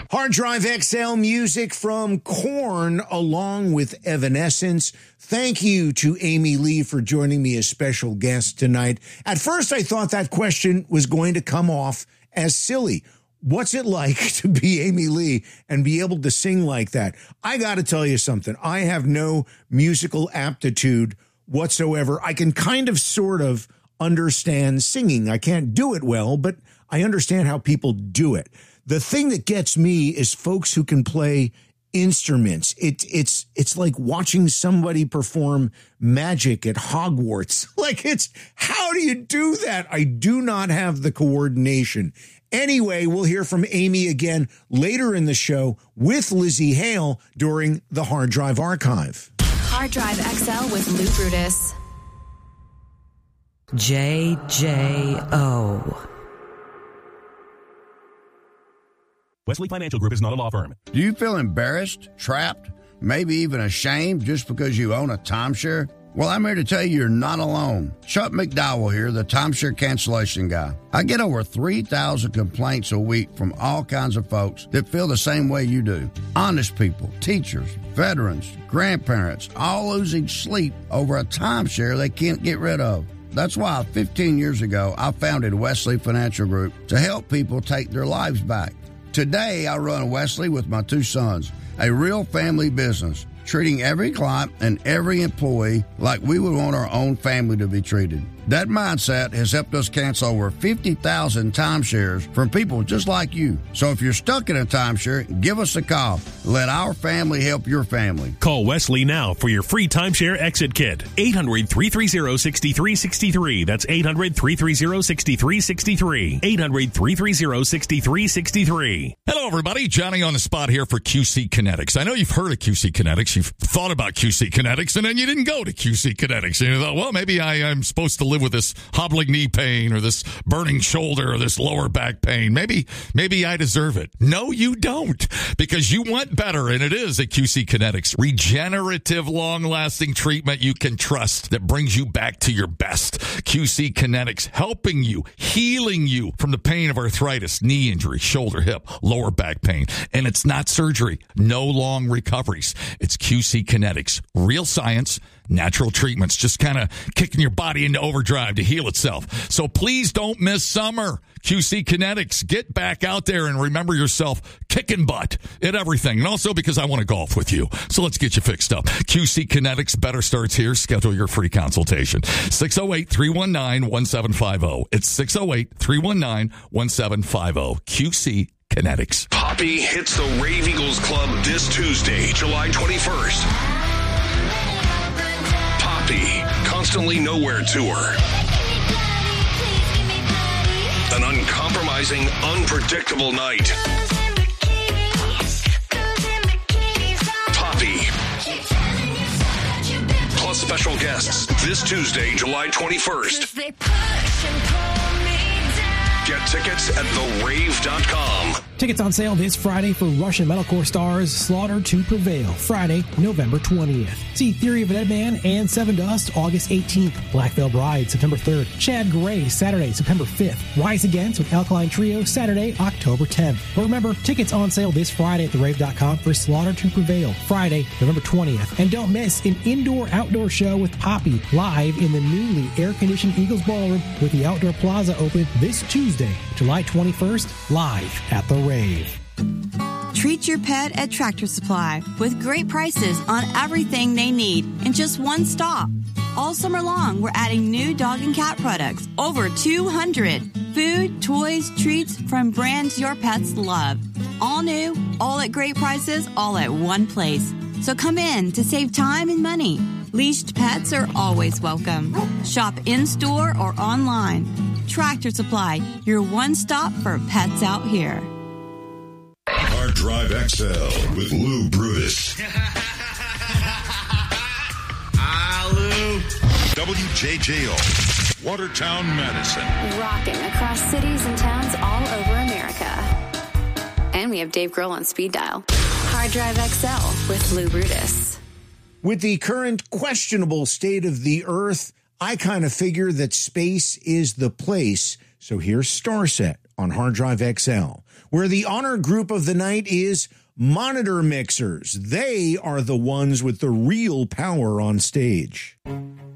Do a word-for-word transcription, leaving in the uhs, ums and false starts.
Hard Drive X L music from Korn along with Evanescence. Thank you to Amy Lee for joining me as special guest tonight. At first, I thought that question was going to come off as silly. What's it like to be Amy Lee and be able to sing like that? I got to tell you something. I have no musical aptitude whatsoever. I can kind of sort of understand singing. I can't do it well, but I understand how people do it. The thing that gets me is folks who can play instruments. It, it's it's like watching somebody perform magic at Hogwarts. Like, it's, how do you do that? I do not have the coordination. Anyway, we'll hear from Amy again later in the show with Lzzy Hale during the Hard Drive Archive. Hard Drive X L with Lou Brutus. J J O. Wesley Financial Group is not a law firm. Do you feel embarrassed, trapped, maybe even ashamed just because you own a timeshare? Well, I'm here to tell you you're not alone. Chuck McDowell here, the timeshare cancellation guy. I get over three thousand complaints a week from all kinds of folks that feel the same way you do. Honest people, teachers, veterans, grandparents, all losing sleep over a timeshare they can't get rid of. That's why fifteen years ago, I founded Wesley Financial Group to help people take their lives back. Today, I run Wesley with my two sons, a real family business, treating every client and every employee like we would want our own family to be treated. That mindset has helped us cancel over fifty thousand timeshares from people just like you. So if you're stuck in a timeshare, give us a call. Let our family help your family. Call Wesley now for your free timeshare exit kit. eight hundred, three three zero, six three six three. That's eight hundred, three three zero, six three six three. eight hundred, three three zero, six three six three. Hello, everybody. Johnny on the spot here for Q C Kinetics. I know you've heard of Q C Kinetics. You've thought about Q C Kinetics, and then you didn't go to Q C Kinetics. And you thought, well, maybe I, I'm supposed to live with this hobbling knee pain or this burning shoulder or this lower back pain. Maybe, maybe I deserve it. No, you don't, because you want better, and it is at Q C Kinetics. Regenerative, long-lasting treatment you can trust that brings you back to your best. Q C Kinetics, helping you, healing you from the pain of arthritis, knee injury, shoulder, hip, lower back pain. And it's not surgery. No long recoveries. It's Q C Kinetics. Real science, natural treatments, just kind of kicking your body into overdrive to heal itself. So please don't miss summer. Q C Kinetics, get back out there and remember yourself kicking butt at everything. And also because I want to golf with you. So let's get you fixed up. Q C Kinetics, better starts here. Schedule your free consultation. six oh eight, three one nine, one seven five oh. It's six oh eight, three one nine, one seven five oh. Q C Kinetics. Poppy hits the Rave Eagles Club this Tuesday, July twenty-first. Poppy, Constantly Nowhere Tour. An uncompromising, unpredictable night. Poppy. Plus special guests this Tuesday, July twenty-first. Get tickets at the rave dot com. Tickets on sale this Friday for Russian metalcore stars Slaughter to Prevail, Friday, November twentieth. See Theory of a Dead Man and Seven Dust August eighteenth. Black Veil Bride September third. Chad Gray Saturday, September fifth. Rise Against with Alkaline Trio Saturday, October tenth. But remember, tickets on sale this Friday at the rave dot com for Slaughter to Prevail, Friday, November twentieth. And don't miss an indoor-outdoor show with Poppy live in the newly air-conditioned Eagles Ballroom with the Outdoor Plaza open this Tuesday, July twenty-first, live at the Rave. Treat your pet at Tractor Supply with great prices on everything they need in just one stop. All summer long, we're adding new dog and cat products, over two hundred. Food, toys, treats from brands your pets love. All new, all at great prices, all at one place. So come in to save time and money. Leashed pets are always welcome. Shop in-store or online. Tractor Supply, your one stop for pets out here. Hard Drive X L with Lou Brutus. Ah, Lou. W J J O, Watertown, Madison. Rocking across cities and towns all over America. And we have Dave Grohl on speed dial. Hard Drive X L with Lou Brutus. With the current questionable state of the Earth, I kind of figure that space is the place. So here's Starset on Hard Drive X L, where the honor group of the night is Monitor Mixers. They are the ones with the real power on stage.